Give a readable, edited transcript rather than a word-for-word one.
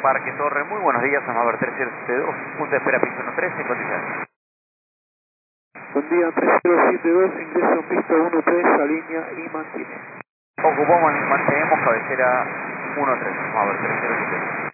Parque Torre, muy buenos días, Amaver 3072, punto de espera piso 13 en condiciones. Buen día, 3072, ingreso en pista 13 a línea y mantiene. Ocupamos, mantenemos cabecera 13, Amaver 3072.